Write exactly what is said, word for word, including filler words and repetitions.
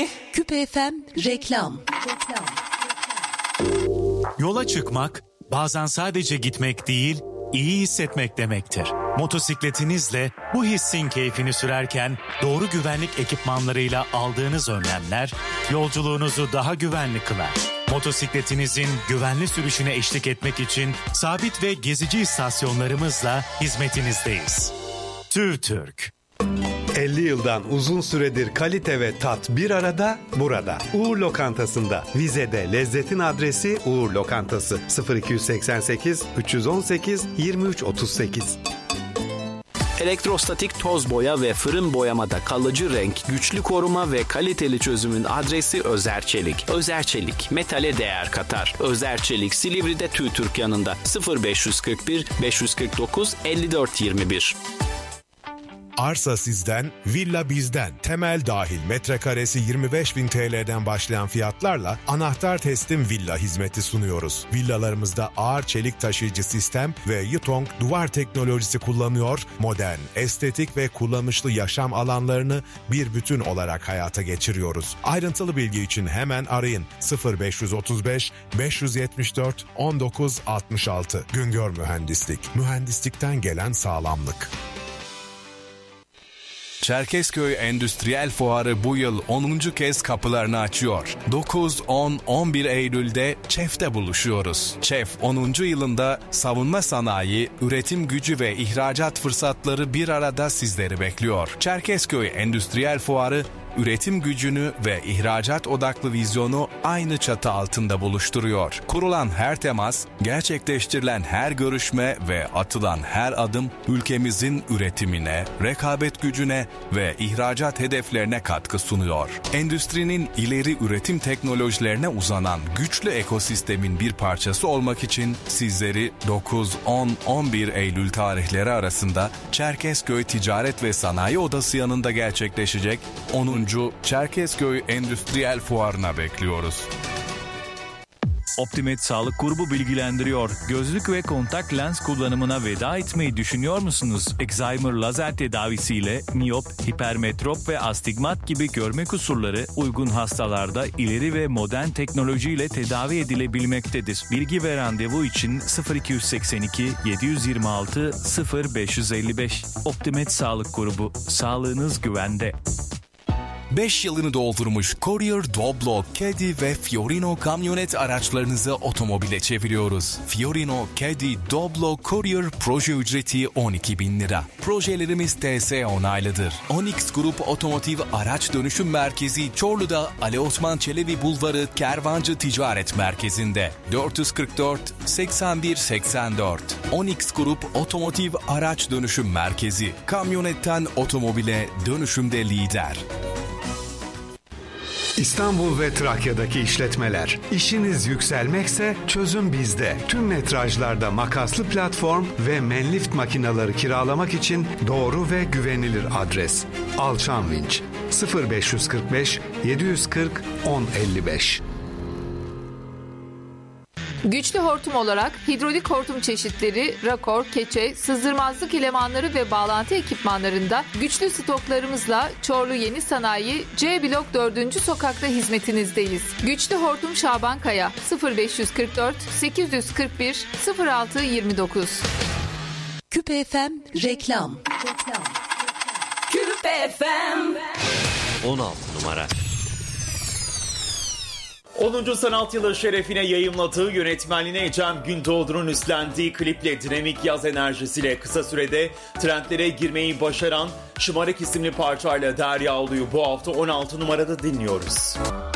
Küpe F M reklam. Yola çıkmak bazen sadece gitmek değil, iyi hissetmek demektir. Motosikletinizle bu hissin keyfini sürerken doğru güvenlik ekipmanlarıyla aldığınız önlemler yolculuğunuzu daha güvenli kılar. Motosikletinizin güvenli sürüşüne eşlik etmek için sabit ve gezici istasyonlarımızla hizmetinizdeyiz. TÜVTÜRK. elli yıldan uzun süredir kalite ve tat bir arada burada. Uğur Lokantası'nda. Vize'de lezzetin adresi Uğur Lokantası. sıfır iki seksen sekiz üç on sekiz yirmi üç otuz sekiz. Elektrostatik toz boya ve fırın boyamada kalıcı renk, güçlü koruma ve kaliteli çözümün adresi Özer Çelik. Özer Çelik, metale değer katar. Özer Çelik, Silivri'de TÜVTÜRK yanında. sıfır beş kırk bir beş kırk dokuz elli dört yirmi bir. Arsa sizden, villa bizden. Temel dahil metrekaresi yirmi beş bin T L'den başlayan fiyatlarla anahtar teslim villa hizmeti sunuyoruz. Villalarımızda ağır çelik taşıyıcı sistem ve Yutong duvar teknolojisi kullanıyor, modern, estetik ve kullanışlı yaşam alanlarını bir bütün olarak hayata geçiriyoruz. Ayrıntılı bilgi için hemen arayın sıfır beş otuz beş beş yetmiş dört on dokuz altmış altı. Güngör Mühendislik, mühendislikten gelen sağlamlık. Çerkezköy Endüstriyel Fuarı bu yıl onuncu kez kapılarını açıyor. dokuz, on, on bir Eylül'de ÇEF'te buluşuyoruz. ÇEF onuncu yılında savunma sanayi, üretim gücü ve ihracat fırsatları bir arada sizleri bekliyor. Çerkezköy Endüstriyel Fuarı, üretim gücünü ve ihracat odaklı vizyonu aynı çatı altında buluşturuyor. Kurulan her temas, gerçekleştirilen her görüşme ve atılan her adım ülkemizin üretimine, rekabet gücüne ve ihracat hedeflerine katkı sunuyor. Endüstrinin ileri üretim teknolojilerine uzanan güçlü ekosistemin bir parçası olmak için sizleri dokuz, on, on bir Eylül tarihleri arasında Çerkezköy Ticaret ve Sanayi Odası yanında gerçekleşecek onuncu Çerkezköy Endüstriyel Fuarı'na bekliyoruz. Optimed Sağlık Grubu bilgilendiriyor. Gözlük ve kontak lens kullanımına veda etmeyi düşünüyor musunuz? Excimer lazer tedavisiyle miyop, hipermetrop ve astigmat gibi görme kusurları uygun hastalarda ileri ve modern teknolojiyle tedavi edilebilmektedir. Bilgi ve randevu için sıfır iki seksen iki yedi yirmi altı sıfır beş elli beş. Optimed Sağlık Grubu. Sağlığınız güvende. beş yılını doldurmuş Courier, Doblo, Caddy ve Fiorino kamyonet araçlarınızı otomobile çeviriyoruz. Fiorino, Caddy, Doblo, Courier proje ücreti on iki bin lira. Projelerimiz T S onaylıdır. Onyx Grup Otomotiv Araç Dönüşüm Merkezi Çorlu'da Ali Osman Çelebi Bulvarı Kervancı Ticaret Merkezi'nde. dört yüz kırk dört seksen bir seksen dört. Onyx Grup Otomotiv Araç Dönüşüm Merkezi. Kamyonetten otomobile dönüşümde lider. İstanbul ve Trakya'daki işletmeler. İşiniz yükselmekse çözüm bizde. Tüm metrajlarda makaslı platform ve Menlift makineleri kiralamak için doğru ve güvenilir adres. Alçan Vinç sıfır beş kırk beş yedi yüz kırk on elli beş. Güçlü hortum olarak hidrolik hortum çeşitleri, rakor, keçe, sızdırmazlık elemanları ve bağlantı ekipmanlarında güçlü stoklarımızla Çorlu Yeni Sanayi C Blok dördüncü sokakta hizmetinizdeyiz. Güçlü hortum Şaban Kaya sıfır beş kırk dört sekiz yüz kırk bir sıfır altı yirmi dokuz. Küpe F M reklam. Küpe F M on altı numara. onuncu sanat yılı şerefine yayımladığı, yönetmenliğine Ecem Gündoğdu'nun üstlendiği kliple dinamik yaz enerjisiyle kısa sürede trendlere girmeyi başaran Şımarık isimli parçayla Derya Ulu'yu bu hafta on altı numarada dinliyoruz.